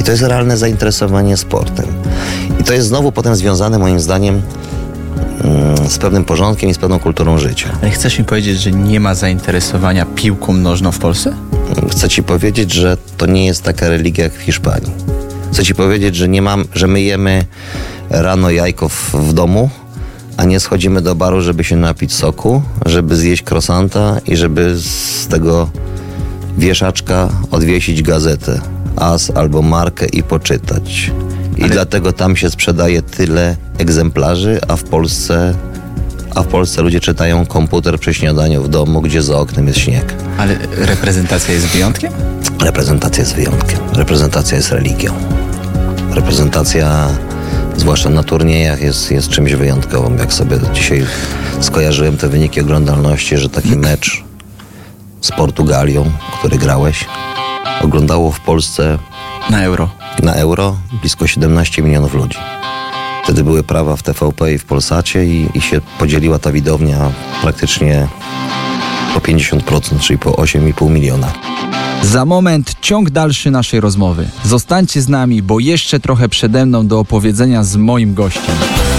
I to jest realne zainteresowanie sportem. I to jest znowu potem związane moim zdaniem z pewnym porządkiem i z pewną kulturą życia. Ale chcesz mi powiedzieć, że nie ma zainteresowania piłką nożną w Polsce? Chcę ci powiedzieć, że to nie jest taka religia jak w Hiszpanii. Chcę ci powiedzieć, że my jemy rano jajko w domu, a nie schodzimy do baru, żeby się napić soku, żeby zjeść croissanta i żeby z tego wieszaczka odwiesić gazetę AS albo Markę i poczytać. I dlatego tam się sprzedaje tyle egzemplarzy, a w Polsce ludzie czytają komputer przy śniadaniu w domu, gdzie za oknem jest śnieg. Ale reprezentacja jest wyjątkiem? Reprezentacja jest wyjątkiem. Reprezentacja jest religią. Reprezentacja, zwłaszcza na turniejach, jest czymś wyjątkowym. Jak sobie dzisiaj skojarzyłem te wyniki oglądalności, że taki mecz z Portugalią, który grałeś, oglądało w Polsce na Euro blisko 17 milionów ludzi. Wtedy były prawa w TVP i w Polsacie i się podzieliła ta widownia praktycznie po 50%, czyli po 8,5 miliona. Za moment ciąg dalszy naszej rozmowy. Zostańcie z nami, bo jeszcze trochę przede mną do opowiedzenia z moim gościem.